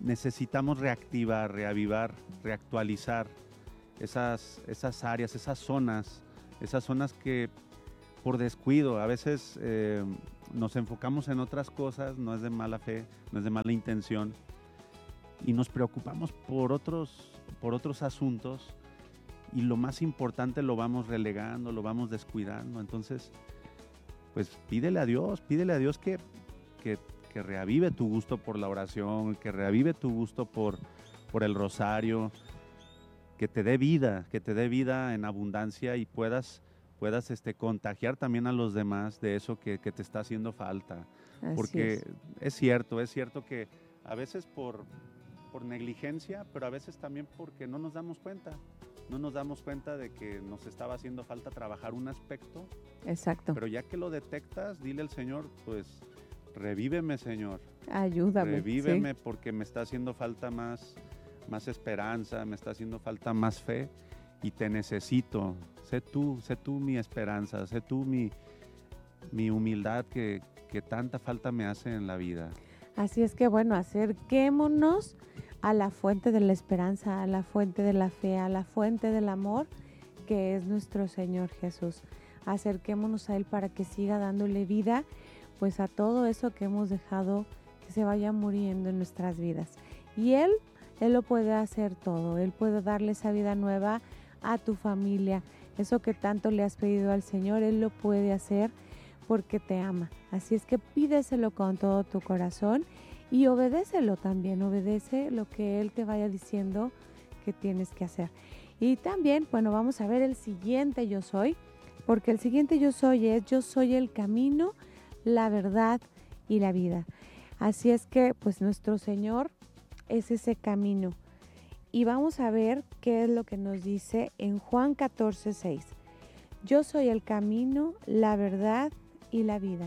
necesitamos reactivar, reavivar, reactualizar esas áreas, esas zonas que por descuido, a veces nos enfocamos en otras cosas, no es de mala fe, no es de mala intención, y nos preocupamos por otros asuntos, y lo más importante lo vamos relegando, lo vamos descuidando. Entonces, pues pídele a Dios que reavive tu gusto por la oración, que reavive tu gusto por el rosario, que te dé vida en abundancia y puedas contagiar también a los demás de eso que te está haciendo falta. Así Porque es cierto que a veces por negligencia, pero a veces también porque no nos damos cuenta. No nos damos cuenta de que nos estaba haciendo falta trabajar un aspecto. Exacto. Pero ya que lo detectas, dile al Señor, pues, revíveme, Señor. Ayúdame. Revíveme, Sí. porque me está haciendo falta más esperanza, me está haciendo falta más fe y te necesito. Sé tú mi esperanza, sé tú mi humildad que tanta falta me hace en la vida. Así es que bueno, acerquémonos a la fuente de la esperanza, a la fuente de la fe, a la fuente del amor, que es nuestro Señor Jesús. Acerquémonos a Él para que siga dándole vida, pues a todo eso que hemos dejado que se vaya muriendo en nuestras vidas. Y Él lo puede hacer todo. Él puede darle esa vida nueva a tu familia. Eso que tanto le has pedido al Señor, Él lo puede hacer porque te ama. Así es que pídeselo con todo tu corazón y obedécelo también. Obedece lo que Él te vaya diciendo que tienes que hacer. Y también, bueno, vamos a ver el siguiente yo soy, porque el siguiente yo soy es: yo soy el camino, la verdad y la vida. Así es que, pues nuestro Señor es ese camino. Y vamos a ver qué es lo que nos dice en Juan 14:6. Yo soy el camino, la verdad y la vida.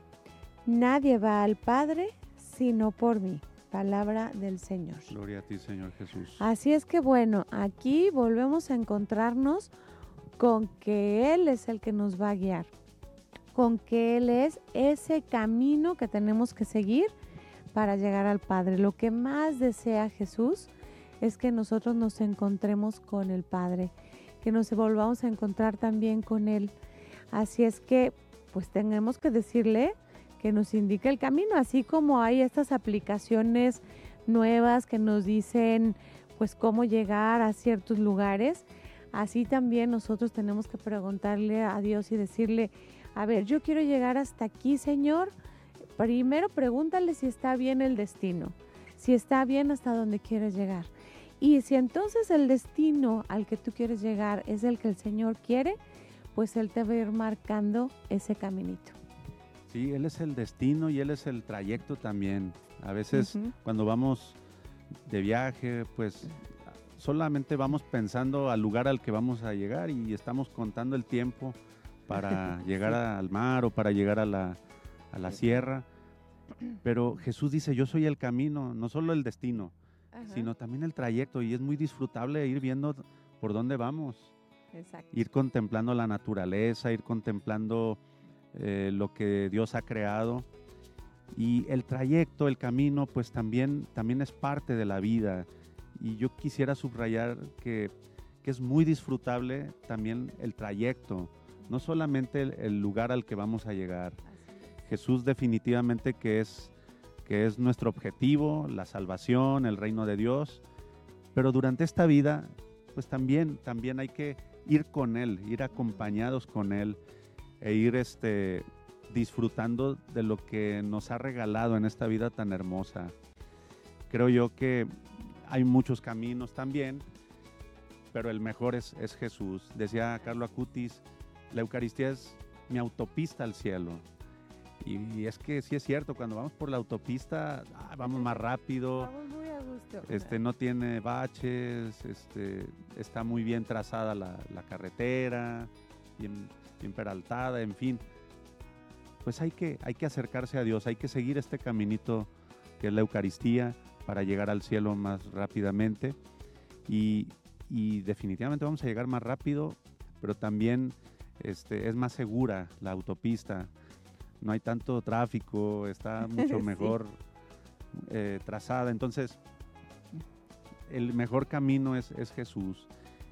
Nadie va al Padre sino por mí. Palabra del Señor. Gloria a ti, Señor Jesús. Así es que bueno, aquí volvemos a encontrarnos con que Él es el que nos va a guiar, con que Él es ese camino que tenemos que seguir para llegar al Padre. Lo que más desea Jesús es que nosotros nos encontremos con el Padre, que nos volvamos a encontrar también con Él. Así es que pues tenemos que decirle que nos indique el camino, así como hay estas aplicaciones nuevas que nos dicen pues cómo llegar a ciertos lugares. Así también nosotros tenemos que preguntarle a Dios y decirle: a ver, yo quiero llegar hasta aquí, Señor. Primero pregúntale si está bien el destino, si está bien hasta donde quieres llegar. Y si entonces el destino al que tú quieres llegar es el que el Señor quiere, pues Él te va a ir marcando ese caminito. Sí, Él es el destino y Él es el trayecto también. A veces cuando vamos de viaje, pues solamente vamos pensando al lugar al que vamos a llegar y estamos contando el tiempo para llegar al mar o para llegar a la sierra. Pero Jesús dice: yo soy el camino, no solo el destino, sino también el trayecto, y es muy disfrutable ir viendo por dónde vamos. Exacto. Ir contemplando la naturaleza, ir contemplando lo que Dios ha creado. Y el trayecto, el camino, pues también es parte de la vida. Y yo quisiera subrayar que es muy disfrutable también el trayecto, no solamente el lugar al que vamos a llegar. Jesús definitivamente que es nuestro objetivo, la salvación, el reino de Dios, pero durante esta vida pues también hay que ir con Él, ir acompañados con Él e ir disfrutando de lo que nos ha regalado en esta vida tan hermosa. Creo yo que hay muchos caminos también, pero el mejor es Jesús. Decía Carlo Acutis: la Eucaristía es mi autopista al cielo. Y es que sí es cierto, cuando vamos por la autopista vamos más rápido. Vamos muy a gusto. No tiene baches, está muy bien trazada la carretera, bien peraltada, en fin. Pues hay que acercarse a Dios, hay que seguir este caminito que es la Eucaristía para llegar al cielo más rápidamente. Y definitivamente vamos a llegar más rápido, pero también es más segura la autopista. No hay tanto tráfico, está mucho mejor trazada. Entonces, el mejor camino es Jesús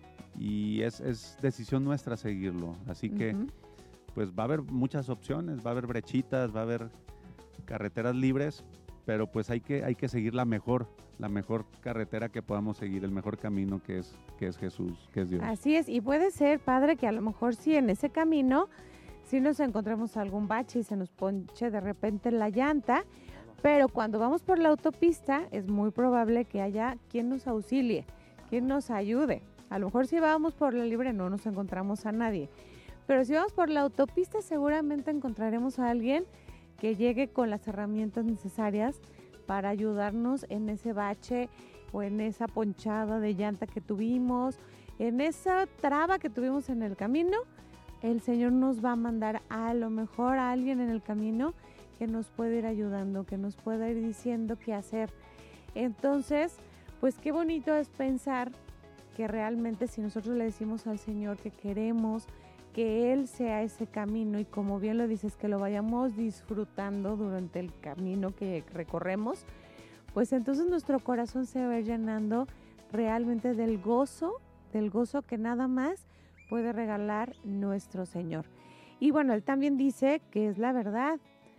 y es decisión nuestra seguirlo. Así que pues va a haber muchas opciones, va a haber brechitas, va a haber carreteras libres, pero pues hay que seguir la mejor carretera que podamos seguir, el mejor camino que es Jesús, que es Dios. Así es, y puede ser, Padre, que a lo mejor sí en ese camino, si nos encontramos algún bache y se nos ponche de repente la llanta, pero cuando vamos por la autopista es muy probable que haya quien nos auxilie, quien nos ayude. A lo mejor si vamos por la libre no nos encontramos a nadie, pero si vamos por la autopista seguramente encontraremos a alguien que llegue con las herramientas necesarias para ayudarnos en ese bache o en esa ponchada de llanta que tuvimos, en esa traba que tuvimos en el camino. El Señor nos va a mandar a lo mejor a alguien en el camino que nos pueda ir ayudando, que nos pueda ir diciendo qué hacer. Entonces, pues qué bonito es pensar que realmente si nosotros le decimos al Señor que queremos que Él sea ese camino y como bien lo dices, que lo vayamos disfrutando durante el camino que recorremos, pues entonces nuestro corazón se va a ir llenando realmente del gozo que nada más puede regalar nuestro Señor. Y bueno, Él también dice que es la verdad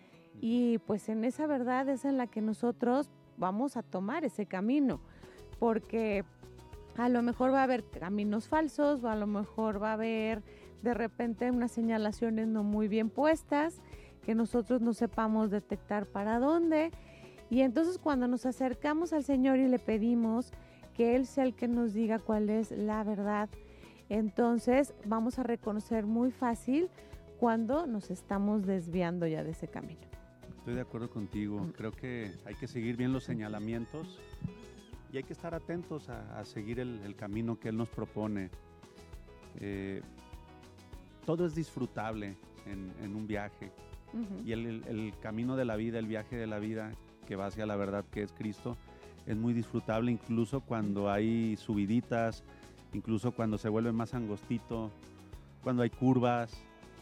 y pues en esa verdad es en la que nosotros vamos a tomar ese camino, porque a lo mejor va a haber caminos falsos, o a lo mejor va a haber de repente unas señalaciones no muy bien puestas, que nosotros no sepamos detectar para dónde. Y entonces cuando nos acercamos al Señor y le pedimos que Él sea el que nos diga cuál es la verdad, entonces vamos a reconocer muy fácil cuando nos estamos desviando ya de ese camino. Estoy de acuerdo contigo. Creo que hay que seguir bien los señalamientos y hay que estar atentos a seguir el camino que Él nos propone. Todo es disfrutable en un viaje y el camino de la vida, el viaje de la vida que va hacia la verdad que es Cristo, es muy disfrutable incluso cuando hay subiditas, incluso cuando se vuelve más angostito, cuando hay curvas.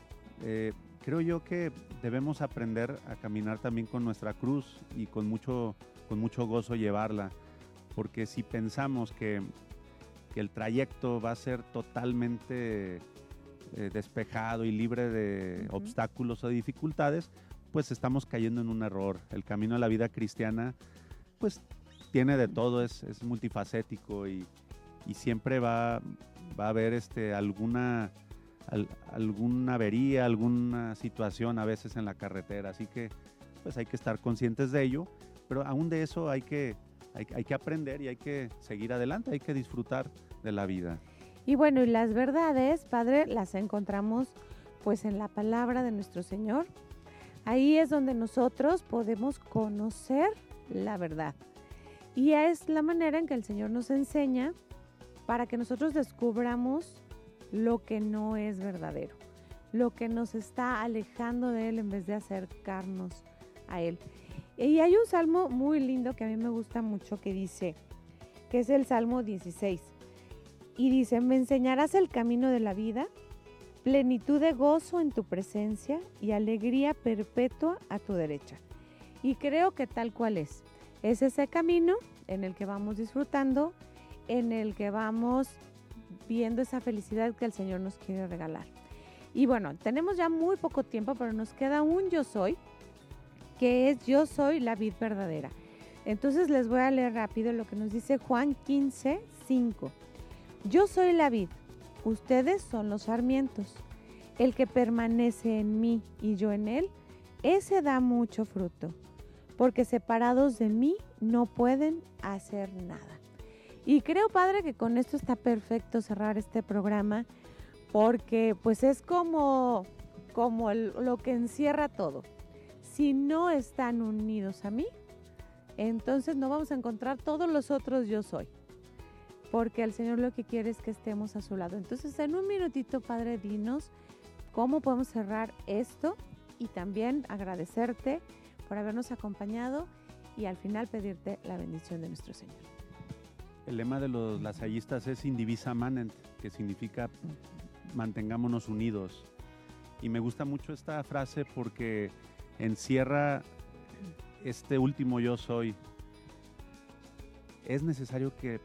Creo yo que debemos aprender a caminar también con nuestra cruz y con mucho gozo llevarla, porque si pensamos que el trayecto va a ser totalmente despejado y libre de obstáculos o dificultades, pues estamos cayendo en un error. El camino de la vida cristiana pues tiene de todo, es multifacético y siempre va a haber alguna avería, alguna situación a veces en la carretera, así que pues hay que estar conscientes de ello, pero aún de eso hay que aprender y hay que seguir adelante, hay que disfrutar de la vida. Y bueno, y las verdades, Padre, las encontramos pues en la palabra de nuestro Señor. Ahí es donde nosotros podemos conocer la verdad. Y es la manera en que el Señor nos enseña para que nosotros descubramos lo que no es verdadero, lo que nos está alejando de Él en vez de acercarnos a Él. Y hay un salmo muy lindo que a mí me gusta mucho que dice, que es el Salmo 16. Y dice, me enseñarás el camino de la vida, plenitud de gozo en tu presencia y alegría perpetua a tu derecha. Y creo que tal cual es ese camino en el que vamos disfrutando, en el que vamos viendo esa felicidad que el Señor nos quiere regalar. Y bueno, tenemos ya muy poco tiempo, pero nos queda un yo soy, que es yo soy la vid verdadera. Entonces les voy a leer rápido lo que nos dice Juan 15:5. Yo soy la vid, ustedes son los sarmientos. El que permanece en mí y yo en él, ese da mucho fruto, porque separados de mí no pueden hacer nada. Y creo, Padre, que con esto está perfecto cerrar este programa, porque pues es como lo que encierra todo. Si no están unidos a mí, entonces no vamos a encontrar todos los otros yo soy, porque el Señor lo que quiere es que estemos a su lado. Entonces, en un minutito, Padre, dinos cómo podemos cerrar esto y también agradecerte por habernos acompañado y al final pedirte la bendición de nuestro Señor. El lema de los lasallistas es Indivisa Manent, que significa mantengámonos unidos. Y me gusta mucho esta frase porque encierra este último yo soy. Es necesario que